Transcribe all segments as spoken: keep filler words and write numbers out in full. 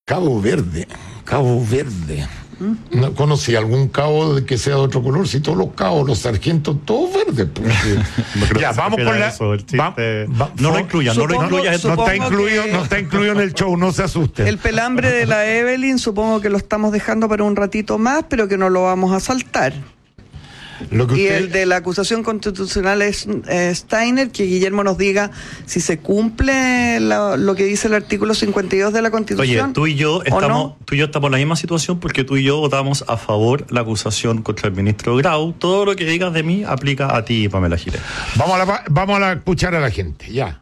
Cabo Verde, Cabo Verde. ¿No conocí algún cabo de que sea de otro color? Si todos los cabos, los sargentos, todos verdes. Porque... ya, vamos con la... Eso, chiste... va, va, no lo incluyan, supongo, no lo incluyas. No, no, está incluido, que... no está incluido en el show, no se asusten. El pelambre de la Evelyn, supongo que lo estamos dejando para un ratito más, pero que no lo vamos a saltar. Lo que usted... Y el de la acusación constitucional es eh, Steiner, que Guillermo nos diga si se cumple la, lo que dice el artículo cincuenta y dos de la Constitución. Oye, tú y yo estamos, no? tú y yo estamos en la misma situación porque tú y yo votamos a favor la acusación contra el ministro Grau. Todo lo que digas de mí aplica a ti, Pamela Giles. Vamos a, la, vamos a escuchar a la gente, ya.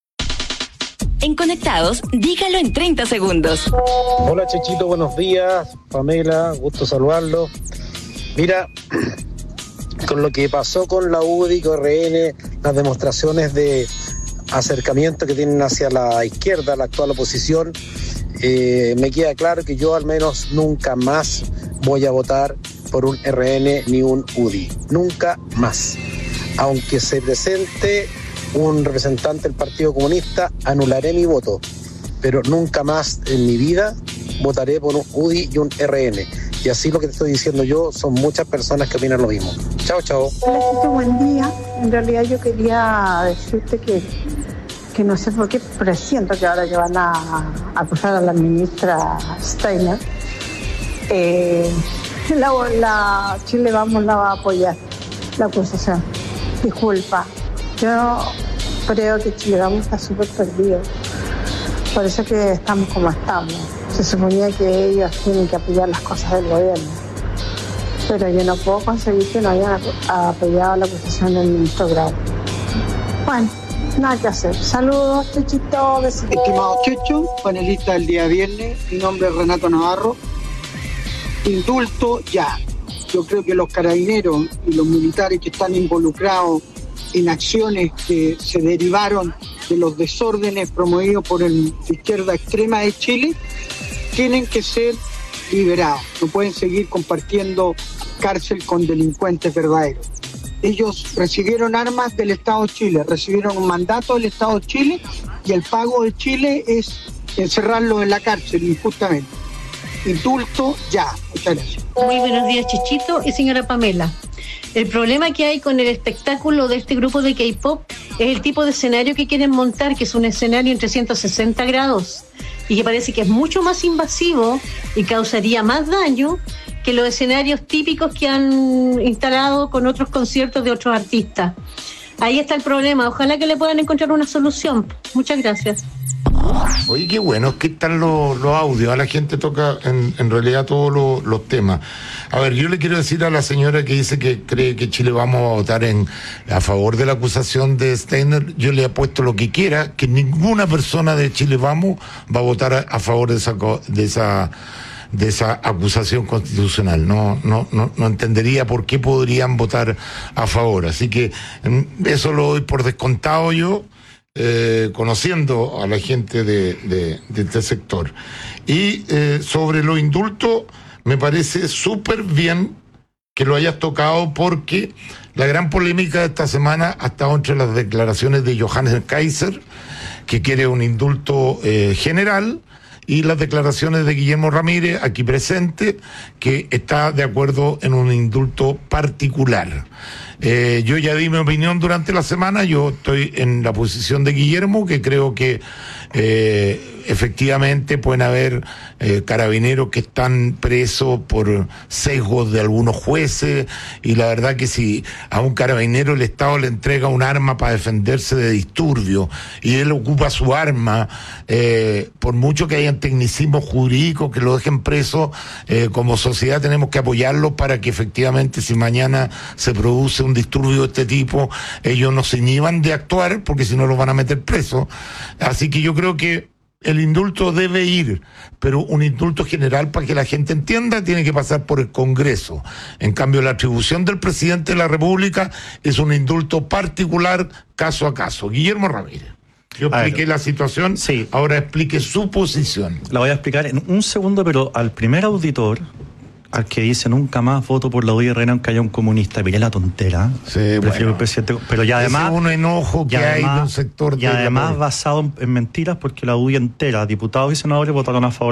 En Conectados, dígalo en treinta segundos. Hola, Chechito, buenos días. Pamela, gusto saludarlo. Mira... con lo que pasó con la U D I, con R N, las demostraciones de acercamiento que tienen hacia la izquierda, la actual oposición, eh, me queda claro que yo al menos nunca más voy a votar por un R N ni un U D I. Nunca más. Aunque se presente un representante del Partido Comunista, anularé mi voto. Pero nunca más en mi vida votaré por un U D I y un R N. Y así lo que te estoy diciendo yo, son muchas personas que opinan lo mismo. Chao, chao. Hola, buen día. En realidad yo quería decirte que, que no sé por qué presiento que ahora que van a acusar a la ministra Steiner, eh, la, la Chile Vamos la va a apoyar, la acusación. Disculpa, yo creo que Chile Vamos está súper perdido. Por eso que estamos como estamos. Se suponía que ellos tienen que apoyar las cosas del gobierno. Pero yo no puedo conseguir que no hayan apoyado la acusación del ministro Grau. Bueno, nada que hacer. Saludos, Chuchito. Besitos. Estimado Checho, panelista del día viernes, mi nombre es Renato Navarro. Indulto ya. Yo creo que los carabineros y los militares que están involucrados en acciones que se derivaron de los desórdenes promovidos por la izquierda extrema de Chile, tienen que ser liberados. No pueden seguir compartiendo cárcel con delincuentes verdaderos. Ellos recibieron armas del Estado de Chile, recibieron un mandato del Estado de Chile y el pago de Chile es encerrarlos en la cárcel injustamente. Indulto ya. Muchas gracias. Muy buenos días, Chichito y señora Pamela. El problema que hay con el espectáculo de este grupo de K-pop es el tipo de escenario que quieren montar, que es un escenario en trescientos sesenta grados y que parece que es mucho más invasivo y causaría más daño que los escenarios típicos que han instalado con otros conciertos de otros artistas. Ahí está el problema. Ojalá que le puedan encontrar una solución. Muchas gracias. Oye, qué bueno, es que están los, los audios, a la gente toca en, en realidad todos los, los temas. A ver, yo le quiero decir a la señora que dice que cree que Chile Vamos a votar en a favor de la acusación de Steiner, yo le apuesto lo que quiera, que ninguna persona de Chile Vamos va a votar a, a favor de esa de esa de esa acusación constitucional. No, no, no, no entendería por qué podrían votar a favor. Así que eso lo doy por descontado yo. Eh, conociendo a la gente de, de, de este sector. Y eh, sobre los indultos, me parece súper bien que lo hayas tocado, porque la gran polémica de esta semana ha estado entre las declaraciones de Johannes Kaiser, que quiere un indulto eh, general, y las declaraciones de Guillermo Ramírez, aquí presente, que está de acuerdo en un indulto particular. Eh, yo ya di mi opinión durante la semana, yo estoy en la posición de Guillermo, que creo que eh, efectivamente pueden haber eh, carabineros que están presos por sesgos de algunos jueces, y la verdad que si a un carabinero el Estado le entrega un arma para defenderse de disturbios y él ocupa su arma, eh, por mucho que hayan tecnicismos jurídicos que lo dejen preso, eh, como sociedad tenemos que apoyarlo para que efectivamente, si mañana se produce un disturbio de este tipo, ellos no se inhiban de actuar, porque si no los van a meter presos. Así que yo creo que el indulto debe ir, pero un indulto general, para que la gente entienda, tiene que pasar por el Congreso. En cambio, la atribución del presidente de la República es un indulto particular, caso a caso. Guillermo Ramírez. Yo expliqué la situación, sí. Ahora explique su posición. La voy a explicar en un segundo, pero al primer auditor, al que dice nunca más voto por la U D I R N aunque haya un comunista, miré la tontera. Sí, prefiero bueno. el presidente, pero ya además un enojo que además, hay de un sector y de además basado en, en mentiras, porque la U D I entera, diputados y senadores, votaron a favor